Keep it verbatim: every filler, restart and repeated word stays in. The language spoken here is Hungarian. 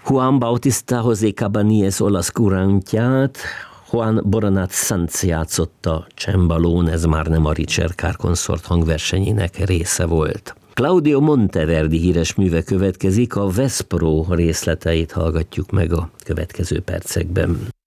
Juan Bautista José Cabaníes olasz kurantját Juan Boronat Sanz játszotta csembalón, ez már nem a Richard Carr konszort hangversenyének része volt. Claudio Monteverdi híres műve következik, a Vespro részleteit hallgatjuk meg a következő percekben.